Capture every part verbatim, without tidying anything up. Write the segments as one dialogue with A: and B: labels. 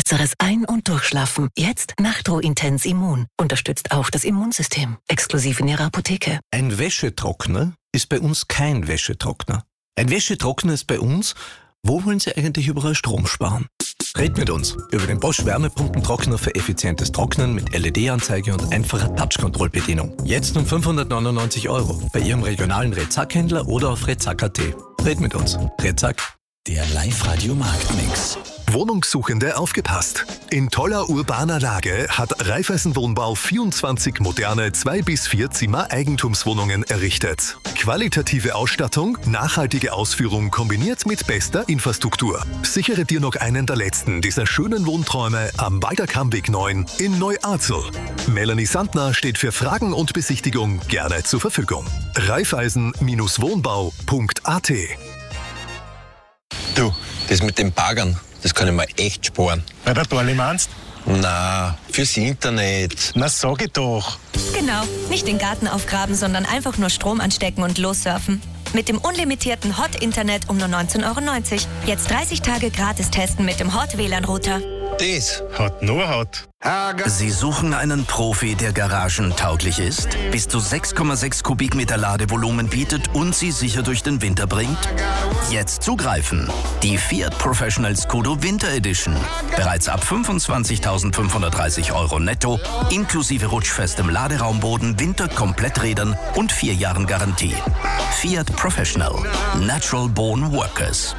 A: Besseres Ein- und Durchschlafen. Jetzt Nachtruhe Intens Immun. Unterstützt auch das Immunsystem. Exklusiv in Ihrer Apotheke.
B: Ein Wäschetrockner ist bei uns kein Wäschetrockner. Ein Wäschetrockner ist bei uns, wo wollen Sie eigentlich überall Strom sparen? Red mit uns über den Bosch Wärmepumpentrockner für effizientes Trocknen mit L E D-Anzeige und einfacher Touch-Control-Bedienung. Jetzt um fünfhundertneunundneunzig Euro bei Ihrem regionalen Rezack-Händler oder auf rezack punkt at. Red mit uns. Rezack.
C: Der Live-Radio-Marktmix.
D: Wohnungssuchende aufgepasst. In toller urbaner Lage hat Raiffeisen Wohnbau vierundzwanzig moderne zwei bis vier Zimmer Eigentumswohnungen errichtet. Qualitative Ausstattung, nachhaltige Ausführung kombiniert mit bester Infrastruktur. Sichere dir noch einen der letzten dieser schönen Wohnträume am Walderkammweg neun in Neu-Arzel. Melanie Sandner steht für Fragen und Besichtigung gerne zur Verfügung. Raiffeisen Wohnbau punkt a t.
E: Du, das mit den Baggern, das kann ich mir echt sparen.
F: Bei der Dorli meinst?
E: Na, fürs Internet.
F: Na, sag ich doch.
G: Genau, nicht den Garten aufgraben, sondern einfach nur Strom anstecken und lossurfen. Mit dem unlimitierten Hot-Internet um nur neunzehn Euro neunzig. Jetzt dreißig Tage gratis testen mit dem Hot-W L A N-Router.
E: Das
F: Hat nur Haut.
C: Sie suchen einen Profi, der garagentauglich ist, bis zu sechs Komma sechs Kubikmeter Ladevolumen bietet und Sie sicher durch den Winter bringt? Jetzt zugreifen! Die Fiat Professional Scudo Winter Edition. Bereits ab fünfundzwanzigtausendfünfhundertdreißig Euro netto, inklusive rutschfestem Laderaumboden, Winterkompletträdern und vier Jahren Garantie. Fiat Professional. Natural Born Workers.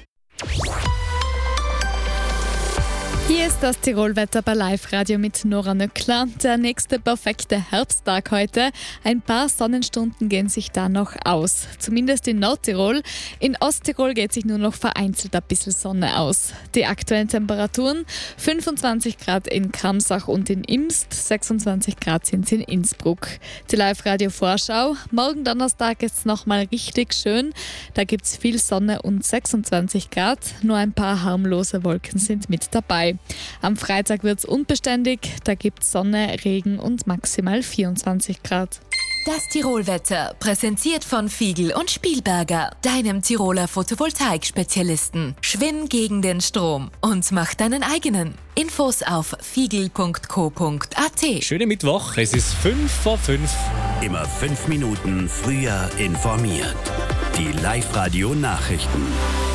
H: Hier ist das Tirolwetter bei Live-Radio mit Nora Nöckler. Der nächste perfekte Herbsttag heute. Ein paar Sonnenstunden gehen sich da noch aus. Zumindest in Nordtirol. In Osttirol geht sich nur noch vereinzelt ein bisschen Sonne aus. Die aktuellen Temperaturen: fünfundzwanzig Grad in Kramsach und in Imst, sechsundzwanzig Grad sind es in Innsbruck. Die Live-Radio-Vorschau: Morgen Donnerstag ist es nochmal richtig schön. Da gibt es viel Sonne und sechsundzwanzig Grad. Nur ein paar harmlose Wolken sind mit dabei. Am Freitag wird es unbeständig, da gibt es Sonne, Regen und maximal vierundzwanzig Grad.
I: Das Tirolwetter, präsentiert von Fiegel und Spielberger, deinem Tiroler Photovoltaik-Spezialisten. Schwimm gegen den Strom und mach deinen eigenen. Infos auf fiegel punkt co punkt a t.
J: Schönen Mittwoch, es ist fünf vor fünf.
C: Immer fünf Minuten früher informiert. Die Live-Radio-Nachrichten.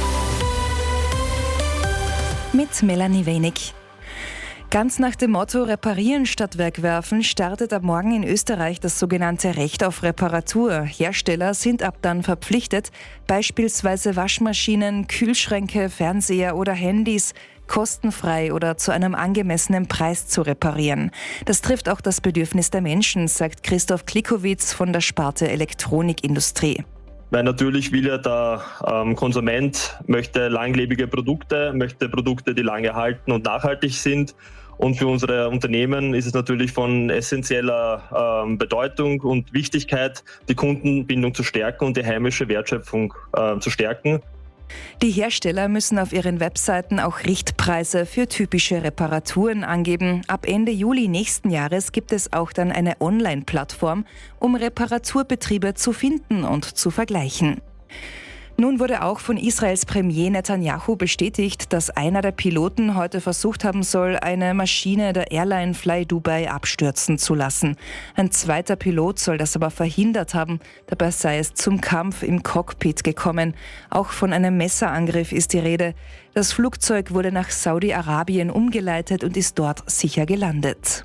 K: Mit Melanie Wenig. Ganz nach dem Motto Reparieren statt Wegwerfen startet ab morgen in Österreich das sogenannte Recht auf Reparatur. Hersteller sind ab dann verpflichtet, beispielsweise Waschmaschinen, Kühlschränke, Fernseher oder Handys kostenfrei oder zu einem angemessenen Preis zu reparieren. Das trifft auch das Bedürfnis der Menschen, sagt Christoph Klikowitz von der Sparte Elektronikindustrie.
L: Weil natürlich will ja der ähm, Konsument möchte langlebige Produkte, möchte Produkte, die lange halten und nachhaltig sind. Und für unsere Unternehmen ist es natürlich von essentieller ähm, Bedeutung und Wichtigkeit, die Kundenbindung zu stärken und die heimische Wertschöpfung äh, zu stärken.
K: Die Hersteller müssen auf ihren Webseiten auch Richtpreise für typische Reparaturen angeben. Ab Ende Juli nächsten Jahres gibt es auch dann eine Online-Plattform, um Reparaturbetriebe zu finden und zu vergleichen. Nun wurde auch von Israels Premier Netanyahu bestätigt, dass einer der Piloten heute versucht haben soll, eine Maschine der Airline Fly Dubai abstürzen zu lassen. Ein zweiter Pilot soll das aber verhindert haben. Dabei sei es zum Kampf im Cockpit gekommen. Auch von einem Messerangriff ist die Rede. Das Flugzeug wurde nach Saudi-Arabien umgeleitet und ist dort sicher gelandet.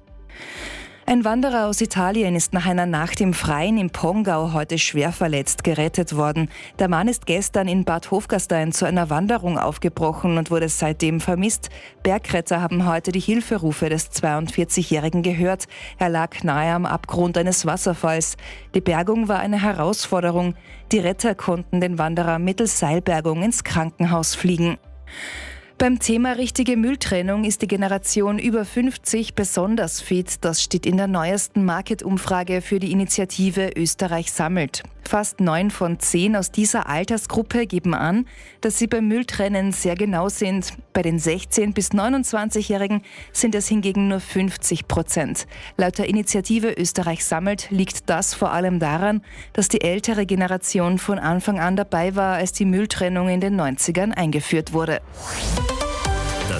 K: Ein Wanderer aus Italien ist nach einer Nacht im Freien im Pongau heute schwer verletzt gerettet worden. Der Mann ist gestern in Bad Hofgastein zu einer Wanderung aufgebrochen und wurde seitdem vermisst. Bergretter haben heute die Hilferufe des zweiundvierzigjährigen gehört. Er lag nahe am Abgrund eines Wasserfalls. Die Bergung war eine Herausforderung. Die Retter konnten den Wanderer mittels Seilbergung ins Krankenhaus fliegen. Beim Thema richtige Mülltrennung ist die Generation über fünfzig besonders fit. Das steht in der neuesten Market-Umfrage für die Initiative Österreich sammelt. Fast neun von zehn aus dieser Altersgruppe geben an, dass sie beim Mülltrennen sehr genau sind. Bei den sechzehn- bis neunundzwanzigjährigen sind es hingegen nur fünfzig Prozent. Laut der Initiative Österreich sammelt liegt das vor allem daran, dass die ältere Generation von Anfang an dabei war, als die Mülltrennung in den neunzigern eingeführt wurde.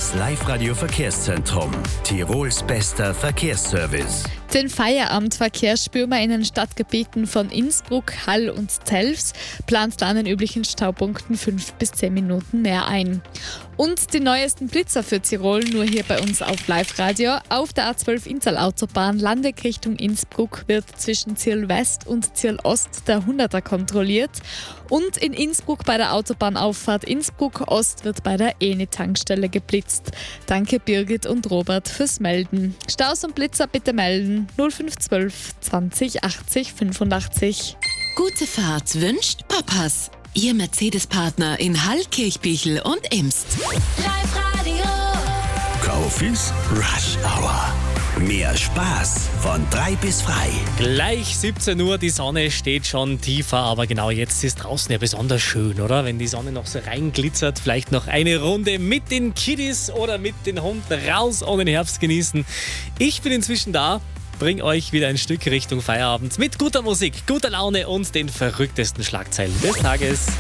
C: Das Live-Radio-Verkehrszentrum. Tirols bester Verkehrsservice.
H: Den Feierabendverkehr spüren wir in den Stadtgebieten von Innsbruck, Hall und Telfs, plant da an den üblichen Staupunkten fünf bis zehn Minuten mehr ein. Und die neuesten Blitzer für Tirol nur hier bei uns auf Live-Radio. Auf der A zwölf Inntal-Autobahn Landeck Richtung Innsbruck wird zwischen Zirl West und Zirl Ost der hunderter kontrolliert. Und in Innsbruck bei der Autobahnauffahrt Innsbruck Ost wird bei der Eni-Tankstelle geblitzt. Danke Birgit und Robert fürs Melden. Staus und Blitzer bitte melden null fünf eins zwei zwanzig achtzig fünfundachtzig.
I: Gute Fahrt wünscht Papas. Ihr Mercedes-Partner in Hall, Kirchbichel und Imst.
C: Live-Radio. Kofis Rush Hour. Mehr Spaß von drei bis frei.
J: Gleich siebzehn Uhr, die Sonne steht schon tiefer, aber genau jetzt ist draußen ja besonders schön, oder? Wenn die Sonne noch so reinglitzert, vielleicht noch eine Runde mit den Kiddies oder mit den Hunden raus und den Herbst genießen. Ich bin inzwischen da. Bring euch wieder ein Stück Richtung Feierabend mit guter Musik, guter Laune und den verrücktesten Schlagzeilen des Tages.